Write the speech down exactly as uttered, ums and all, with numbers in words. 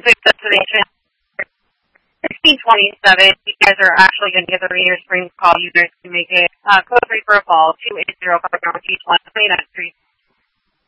specific destination, sixteen twenty-seven. You guys are actually going to get the Rainier Springs call. You guys can make it. Uh, code three for a call, two eight zero five one two one, twenty-ninth Street.